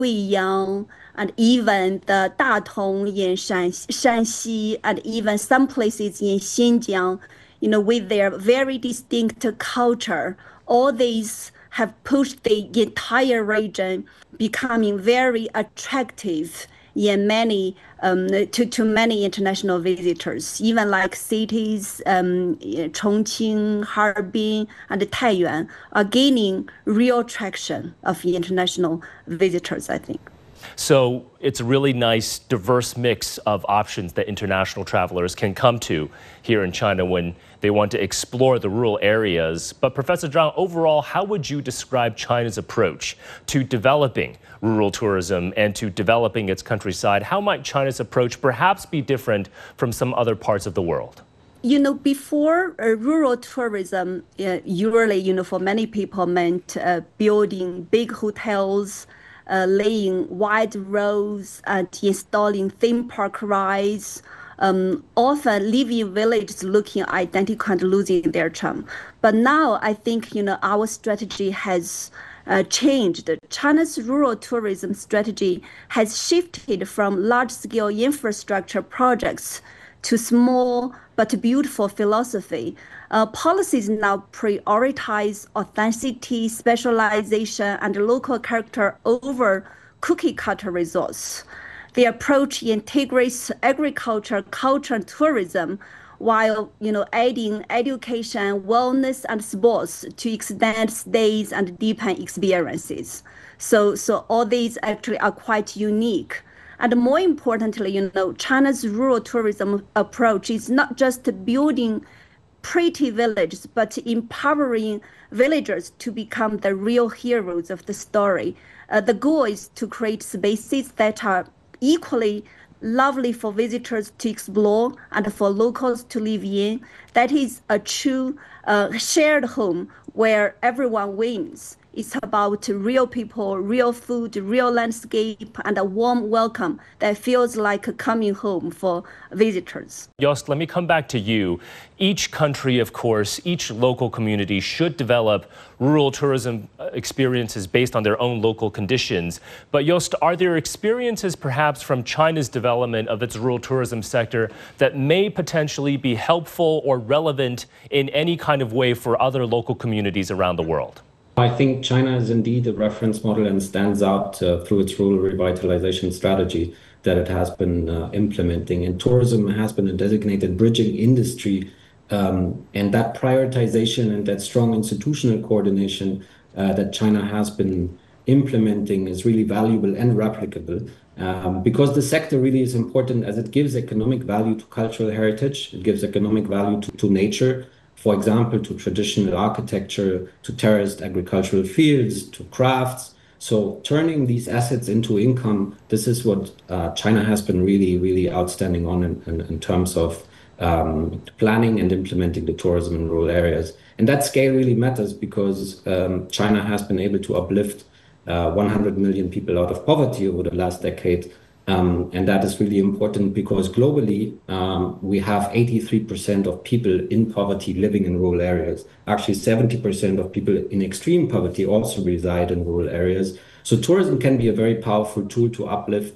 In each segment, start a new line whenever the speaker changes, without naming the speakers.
Guiyang, and even the Datong in Shanxi, and even some places in Xinjiang, with their very distinct culture. All these have pushed the entire region becoming very attractive in many to many international visitors. Even like cities, Chongqing, Harbin, and Taiyuan are gaining real traction of international visitors, I think.
So it's a really nice, diverse mix of options that international travelers can come to here in China when they want to explore the rural areas. But Professor Zhang, overall, how would you describe China's approach to developing rural tourism and to developing its countryside? How might China's approach perhaps be different from some other parts of the world?
Before rural tourism, usually, for many people meant building big hotels, laying wide roads, and installing theme park rides, often leaving villages looking identical and losing their charm. But now I think, our strategy has changed. China's rural tourism strategy has shifted from large-scale infrastructure projects to small but beautiful philosophy. Policies now prioritize authenticity, specialization, and local character over cookie cutter resorts. The approach integrates agriculture, culture, and tourism while adding education, wellness, and sports to extend stays and deepen experiences. So all these actually are quite unique. And more importantly, China's rural tourism approach is not just building pretty villages, but empowering villagers to become the real heroes of the story. The goal is to create spaces that are equally lovely for visitors to explore and for locals to live in. That is a true shared home where everyone wins. It's about real people, real food, real landscape, and a warm welcome that feels like coming home for visitors.
Jost, let me come back to you. Each country, of course, each local community should develop rural tourism experiences based on their own local conditions. But Jost, are there experiences perhaps from China's development of its rural tourism sector that may potentially be helpful or relevant in any kind of way for other local communities around the world?
I think China is indeed a reference model and stands out through its rural revitalization strategy that it has been implementing. And tourism has been a designated bridging industry. And that prioritization and that strong institutional coordination that China has been implementing is really valuable and replicable. Because the sector really is important as it gives economic value to cultural heritage, it gives economic value to nature. For example, to traditional architecture, to terraced agricultural fields, to crafts. So turning these assets into income, this is what China has been really, really outstanding on in terms of planning and implementing the tourism in rural areas. And that scale really matters because China has been able to uplift 100 million people out of poverty over the last decade. And that is really important because globally, we have 83% of people in poverty living in rural areas. Actually, 70% of people in extreme poverty also reside in rural areas. So tourism can be a very powerful tool to uplift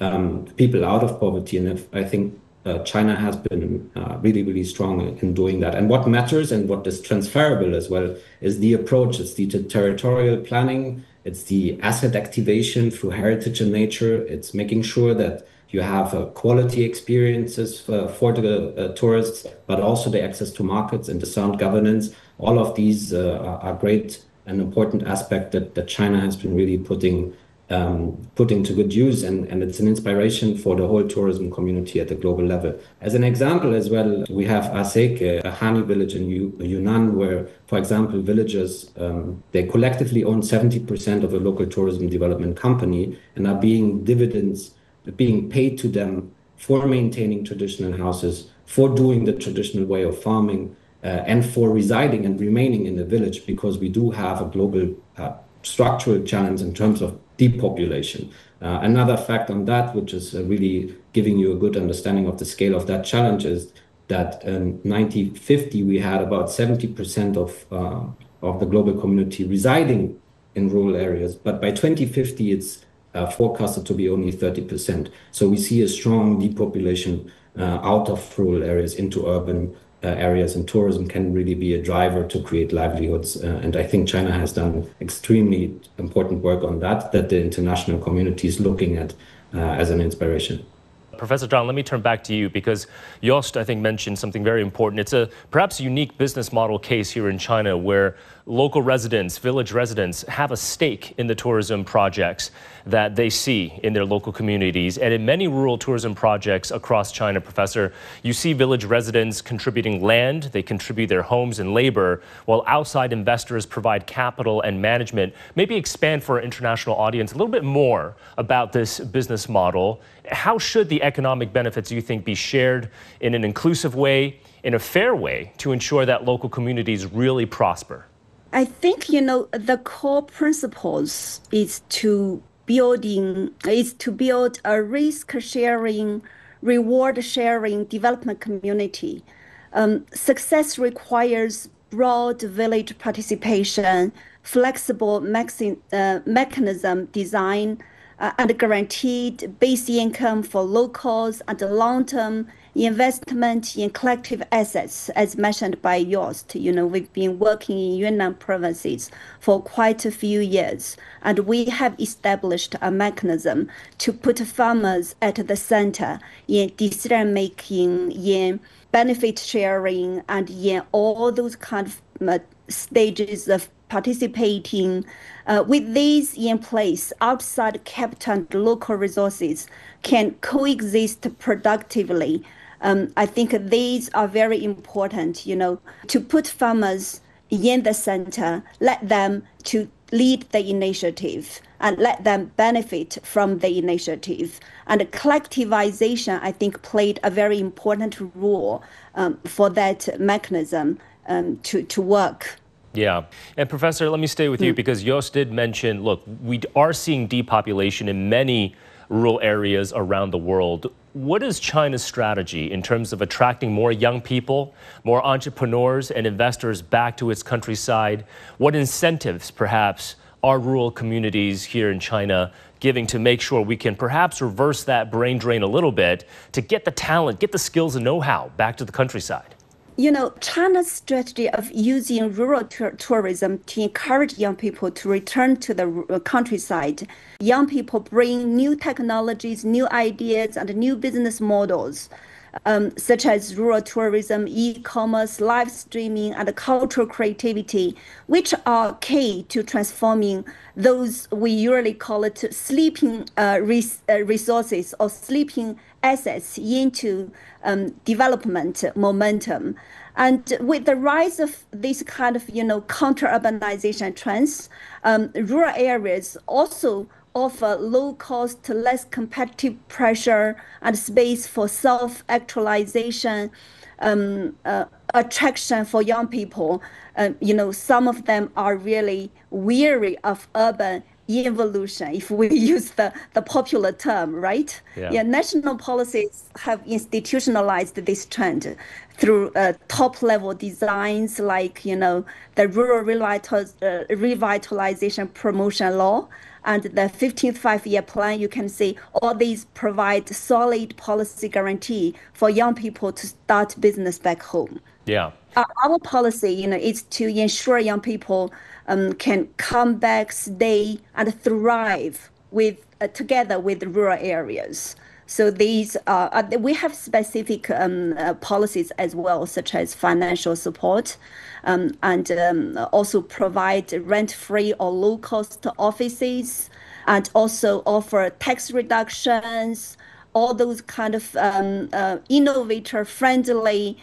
people out of poverty. And I think China has been really, really strong in doing that. And what matters and what is transferable as well is the approach. It's the territorial planning. It's the asset activation through heritage and nature. It's making sure that you have quality experiences for the tourists, but also the access to markets and the sound governance. All of these are great and important aspect that China has been really putting to good use, and it's an inspiration for the whole tourism community at the global level. As an example as well, we have Aseke, a Hani village in Yunnan, where, for example, villagers, they collectively own 70% of a local tourism development company and are being paid to them for maintaining traditional houses, for doing the traditional way of farming, and for residing and remaining in the village, because we do have a global structural challenge in terms of depopulation. Another fact on that, which is really giving you a good understanding of the scale of that challenge, is that in 1950 we had about 70% of the global community residing in rural areas, but by 2050 it's forecasted to be only 30%. So we see a strong depopulation out of rural areas into urban areas, and tourism can really be a driver to create livelihoods. And I think China has done extremely important work on that the international community is looking at as an inspiration.
Professor Zhang, let me turn back to you because Jost, I think, mentioned something very important. It's a perhaps unique business model case here in China where local residents, village residents, have a stake in the tourism projects that they see in their local communities. And in many rural tourism projects across China, Professor, you see village residents contributing land, they contribute their homes and labor, while outside investors provide capital and management. Maybe expand for our international audience a little bit more about this business model. How should the economic benefits, you think, be shared in an inclusive way, in a fair way, to ensure that local communities really prosper?
I think, the core principles is to build a risk-sharing, reward-sharing development community. Success requires broad village participation, flexible mechanism design, and guaranteed base income for locals and long-term investment in collective assets, as mentioned by Jost. We've been working in Yunnan provinces for quite a few years, and we have established a mechanism to put farmers at the center in decision-making, in benefit sharing, and in all those kind of stages of participating. With these in place, outside capital and local resources can coexist productively. I think these are very important, to put farmers in the center, let them to lead the initiative and let them benefit from the initiative. And collectivization, I think, played a very important role for that mechanism to work.
Yeah. And Professor, let me stay with you because Jost did mention, look, we are seeing depopulation in many rural areas around the world. What is China's strategy in terms of attracting more young people, more entrepreneurs and investors back to its countryside? What incentives, perhaps, are rural communities here in China giving to make sure we can perhaps reverse that brain drain a little bit to get the talent, get the skills and know-how back to the countryside?
China's strategy of using rural tourism to encourage young people to return to the countryside. Young people bring new technologies, new ideas, and new business models, such as rural tourism, e-commerce, live streaming, and cultural creativity, which are key to transforming those we usually call it sleeping resources or sleeping assets into development momentum. And with the rise of this kind of, counter-urbanization trends, rural areas also offer low-cost, less competitive pressure and space for self-actualization, attraction for young people. Some of them are really weary of urban evolution, if we use the popular term, right?
Yeah.
National policies have institutionalized this trend through top-level designs like, the Rural Revitalization Promotion Law and the 15th Five-Year Plan. You can see all these provide solid policy guarantee for young people to start business back home.
Yeah.
Our policy, is to ensure young people can come back, stay, and thrive together with rural areas. So these we have specific policies as well, such as financial support, and also provide rent-free or low-cost offices, and also offer tax reductions, all those kind of innovator-friendly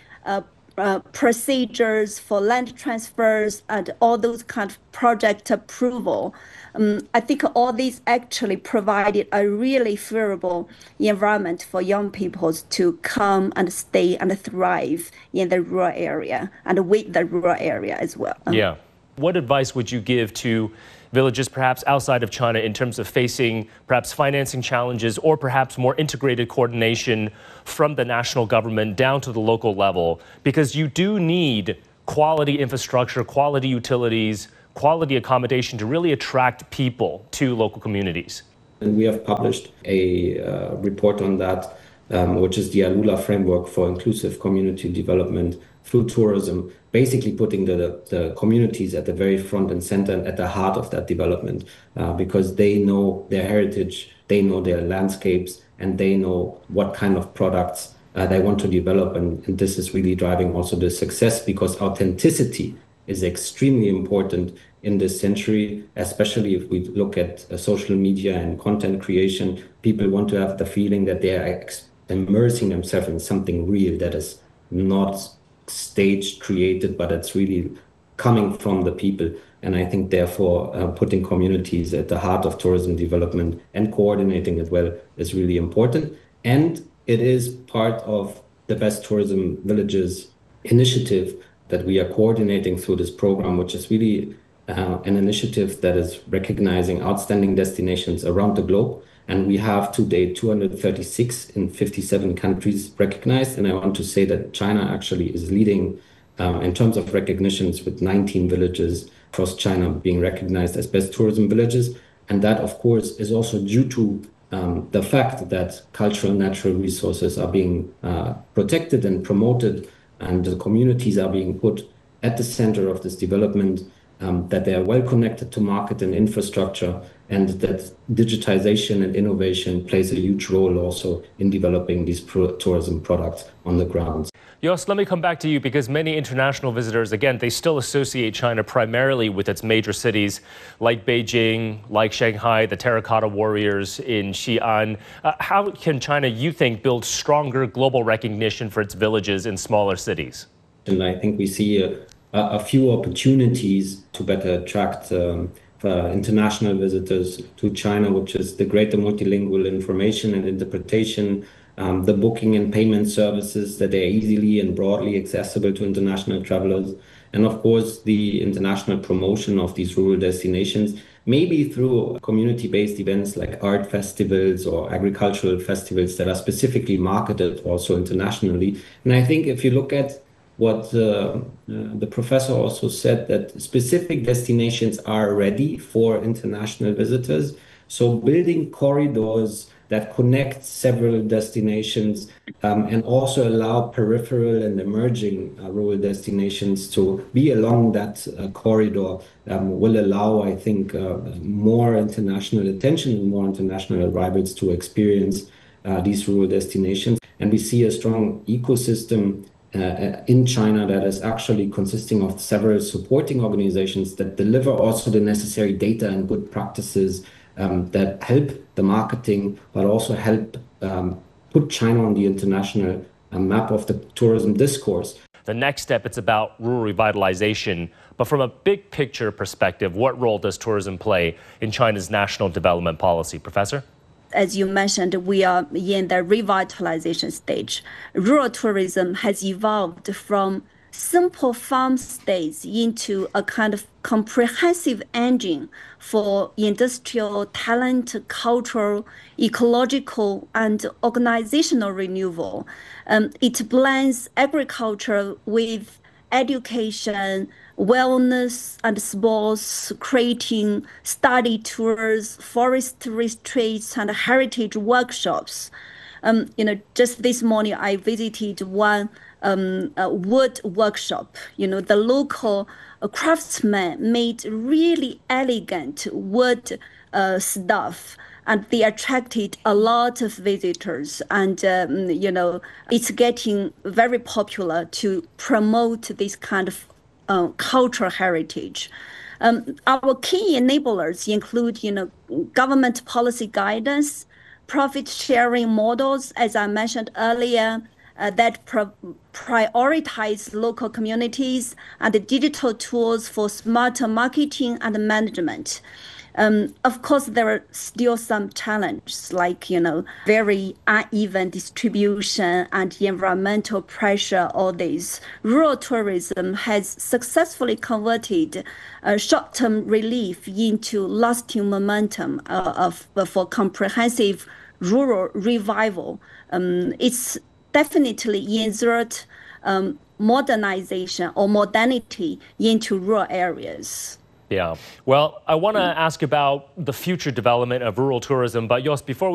procedures for land transfers and all those kind of project approval. I think all these actually provided a really favorable environment for young people to come and stay and thrive in the rural area and with the rural area as well.
Yeah. What advice would you give to villages perhaps outside of China in terms of facing perhaps financing challenges or perhaps more integrated coordination from the national government down to the local level? Because you do need quality infrastructure, quality utilities, quality accommodation to really attract people to local communities.
And we have published a report on that, which is the ALULA framework for inclusive community development through tourism, basically putting the communities at the very front and center and at the heart of that development, because they know their heritage, they know their landscapes, and they know what kind of products they want to develop. And this is really driving also the success, because authenticity is extremely important in this century, especially if we look at social media and content creation. People want to have the feeling that they are immersing themselves in something real that is not stage created, but it's really coming from the people. And I think, therefore, putting communities at the heart of tourism development and coordinating it well is really important. And it is part of the Best Tourism Villages initiative that we are coordinating through this program, which is really an initiative that is recognizing outstanding destinations around the globe. And we have to date 236 in 57 countries recognized. And I want to say that China actually is leading in terms of recognitions, with 19 villages across China being recognized as best tourism villages. And that, of course, is also due to the fact that cultural natural resources are being protected and promoted, and the communities are being put at the center of this development, that they are well connected to market and infrastructure, and that digitization and innovation plays a huge role also in developing these tourism products on the ground.
Jost, let me come back to you, because many international visitors, again, they still associate China primarily with its major cities like Beijing, like Shanghai, the terracotta warriors in Xi'an. How can China, you think, build stronger global recognition for its villages in smaller cities?
And I think we see a few opportunities to better attract international visitors to China, which is the greater multilingual information and interpretation, the booking and payment services that are easily and broadly accessible to international travelers, and of course the international promotion of these rural destinations, maybe through community-based events like art festivals or agricultural festivals that are specifically marketed also internationally. And I think if you look at what the professor also said, that specific destinations are ready for international visitors. So building corridors that connect several destinations and also allow peripheral and emerging rural destinations to be along that corridor will allow, I think, more international attention and more international arrivals to experience these rural destinations. And we see a strong ecosystem in China that is actually consisting of several supporting organizations that deliver also the necessary data and good practices that help the marketing, but also help put China on the international map of the tourism discourse.
The next step, it's about rural revitalization. But from a big picture perspective, what role does tourism play in China's national development policy? Professor?
As you mentioned, we are in the revitalization stage. Rural tourism has evolved from simple farm stays into a kind of comprehensive engine for industrial, talent, cultural, ecological, and organizational renewal. It blends agriculture with education, wellness, and sports, creating study tours, forest retreats, and heritage workshops. Just this morning I visited one wood workshop. The local craftsmen made really elegant wood stuff, and they attracted a lot of visitors. And it's getting very popular to promote this kind of cultural heritage. Our key enablers include, government policy guidance, profit-sharing models, as I mentioned earlier, that prioritize local communities, and digital tools for smarter marketing and management. Of course, there are still some challenges, like, very uneven distribution and environmental pressure. All these. Rural tourism has successfully converted short-term relief into lasting momentum for comprehensive rural revival. It's definitely insert modernization or modernity into rural areas.
Yeah. Well, I want to ask about the future development of rural tourism, but Jos, before we